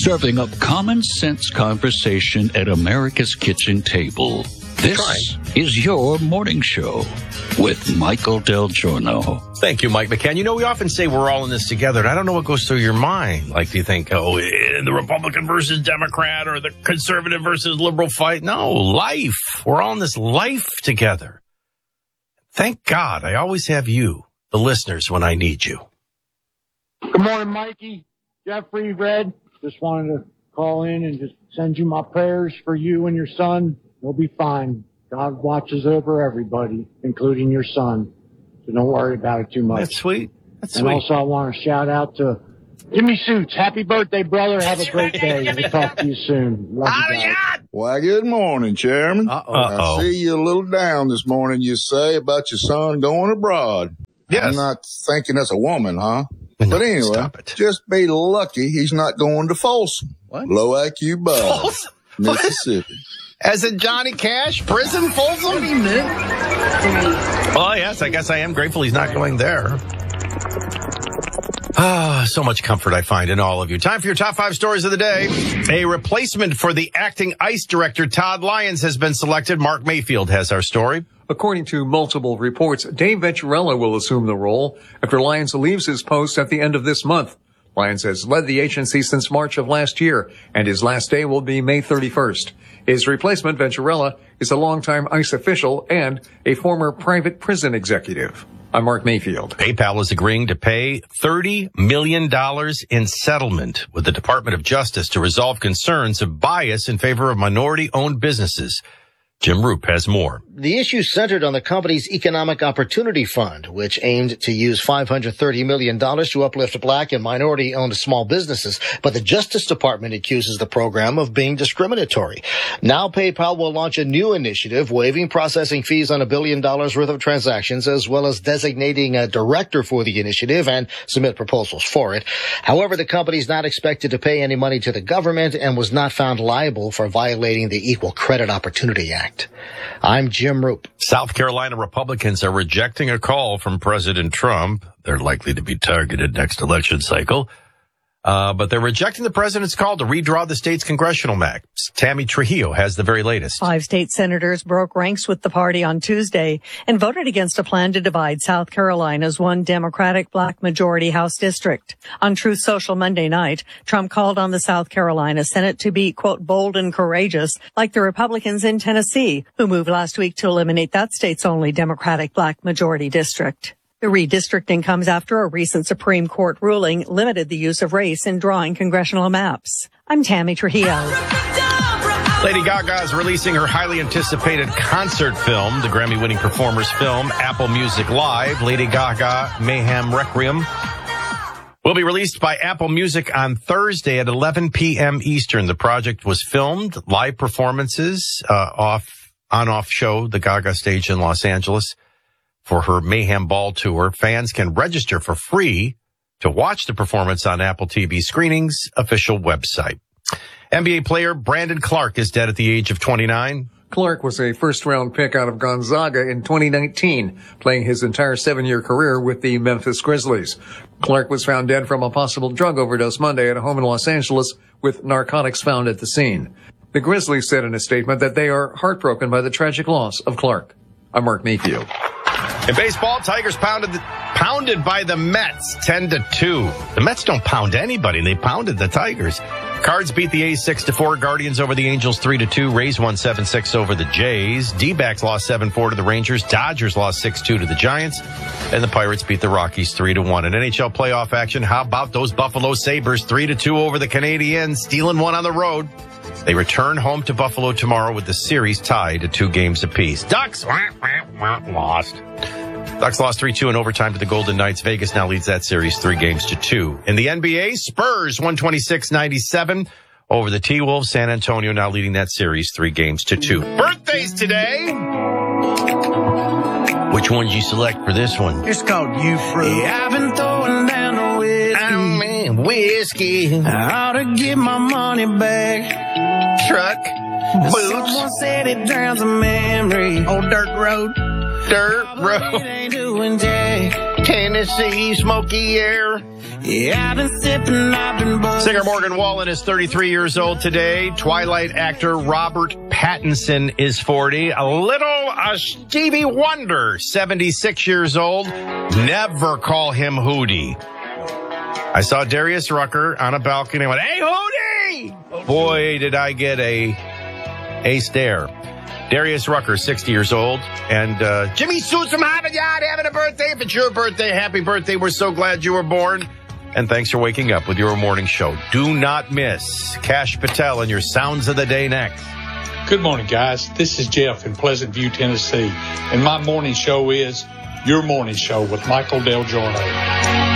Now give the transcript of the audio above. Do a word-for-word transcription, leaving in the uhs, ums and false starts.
serving up common sense conversation at America's kitchen table. This is your morning show with Michael Del Giorno. Thank you, Mike McCann. You know, we often say we're all in this together, and I don't know what goes through your mind. Like, do you think, oh, the Republican versus Democrat or the conservative versus liberal fight? No, life. We're all in this life together. Thank God I always have you, the listeners, when I need you. Good morning, Mikey. Jeffrey, Red. Just wanted to call in and just send you my prayers for you and your son. You'll be fine. God watches over everybody, including your son. So don't worry about it too much. That's sweet. That's and sweet. also I want to shout out to Jimmy Suits. Happy birthday, brother. Have a great day. We'll talk to you soon. Love you guys. Why, good morning, Chairman. Uh-oh. I see you a little down this morning, you say, about your son going abroad. Yes. I'm not thinking as a woman, huh? No, but anyway, stop it. just be lucky he's not going to Folsom. What? Low I Q Bud, Folsom? Mississippi. As in Johnny Cash, prison, Folsom? Oh, yes, I guess I am grateful he's not going there. Ah, so much comfort I find in all of you. Time for your top five stories of the day. A replacement for the acting ICE director, Todd Lyons, has been selected. Mark Mayfield has our story. According to multiple reports, Dave Venturella will assume the role after Lyons leaves his post at the end of this month. Lyons has led the agency since March of last year, and his last day will be May thirty-first. His replacement, Venturella, is a longtime ICE official and a former private prison executive. I'm Mark Mayfield. PayPal is agreeing to pay thirty million dollars in settlement with the Department of Justice to resolve concerns of bias in favor of minority-owned businesses. Jim Roop has more. The issue centered on the company's Economic Opportunity Fund, which aimed to use five hundred thirty million dollars to uplift black and minority-owned small businesses. But the Justice Department accuses the program of being discriminatory. Now PayPal will launch a new initiative waiving processing fees on a billion dollars worth of transactions, as well as designating a director for the initiative and submit proposals for it. However, the company is not expected to pay any money to the government and was not found liable for violating the Equal Credit Opportunity Act. I'm Jim Roop. South Carolina Republicans are rejecting a call from President Trump. They're likely to be targeted next election cycle. Uh, but they're rejecting the president's call to redraw the state's congressional maps. Tammy Trujillo has the very latest. Five state senators broke ranks with the party on Tuesday and voted against a plan to divide South Carolina's one Democratic black majority House district. On Truth Social Monday night, Trump called on the South Carolina Senate to be, quote, bold and courageous, like the Republicans in Tennessee, who moved last week to eliminate that state's only Democratic black majority district. The redistricting comes after a recent Supreme Court ruling limited the use of race in drawing congressional maps. I'm Tammy Trujillo. Lady Gaga is releasing her highly anticipated concert film, the Grammy-winning performer's film, Apple Music Live, Lady Gaga Mayhem Requiem, will be released by Apple Music on Thursday at eleven p.m. Eastern. The project was filmed, live performances, uh, off, on-off show, the Gaga stage in Los Angeles. For her Mayhem Ball tour, fans can register for free to watch the performance on Apple T V Screenings' official website. N B A player Brandon Clark is dead at the age of twenty-nine. Clark was a first-round pick out of Gonzaga in twenty nineteen, playing his entire seven-year career with the Memphis Grizzlies. Clark was found dead from a possible drug overdose Monday at a home in Los Angeles with narcotics found at the scene. The Grizzlies said in a statement that they are heartbroken by the tragic loss of Clark. I'm Mark Mayfield. In baseball, Tigers pounded the, pounded by the Mets ten to two. The Mets don't pound anybody. They pounded the Tigers. Cards beat the A's six to four. Guardians over the Angels three to two. Rays won seven six over the Jays. D-backs lost seven four to the Rangers. Dodgers lost six two to the Giants. And the Pirates beat the Rockies three to one. In N H L playoff action, how about those Buffalo Sabres three to two over the Canadiens, stealing one on the road. They return home to Buffalo tomorrow with the series tied at two games apiece. Ducks wah, wah, wah, lost. Ducks lost three two in overtime to the Golden Knights. Vegas now leads that series three games to two. In the N B A, Spurs one twenty-six ninety-seven over the T-Wolves. San Antonio now leading that series three games to two. Birthdays today. Which one did you select for this one? It's called You Fruit. Yeah, I've been throwing down the whiskey. Oh, man, whiskey. I ought to get my money back. Truck. Boots. Someone said it drowns a memory. Old dirt road. Dirt road. It ain't doing jack. Tennessee, smoky air. Yeah, I've been sipping, I've been buzzing. Singer Morgan Wallen is thirty-three years old today. Twilight actor Robert Pattinson is forty. A little uh, Stevie Wonder, seventy-six years old. Never call him Hootie. I saw Darius Rucker on a balcony and went, "Hey, Hootie!" Boy, did I get a, a stare. Darius Rucker, sixty years old. And uh, Jimmy Suits from Harvard Yard having a birthday. If it's your birthday, happy birthday. We're so glad you were born. And thanks for waking up with your morning show. Do not miss Kash Patel and your Sounds of the Day next. Good morning, guys. This is Jeff in Pleasant View, Tennessee. And my morning show is Your Morning Show with Michael Del Giorno.